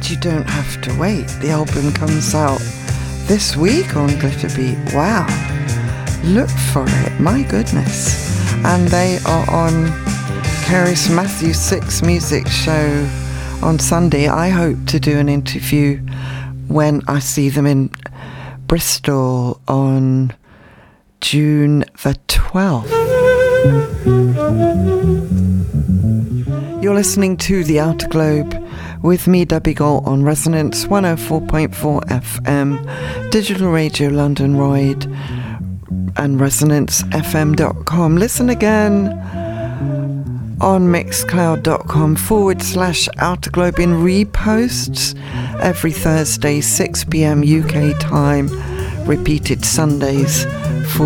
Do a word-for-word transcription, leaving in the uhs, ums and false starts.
You Don't Have to Wait. The album comes out this week on Glitterbeat. Wow. Look for it. My goodness. And they are on Cerys Matthews Six Music Show on Sunday. I hope to do an interview when I see them in Bristol on June the twelfth. You're listening to The Outer Globe with me, Debbie Galt, on Resonance one oh four point four F M, Digital Radio London Royd, and resonance f m dot com. Listen again on mixcloud.com forward slash Outer Globe in reposts every Thursday, six p.m. U K time, repeated Sundays,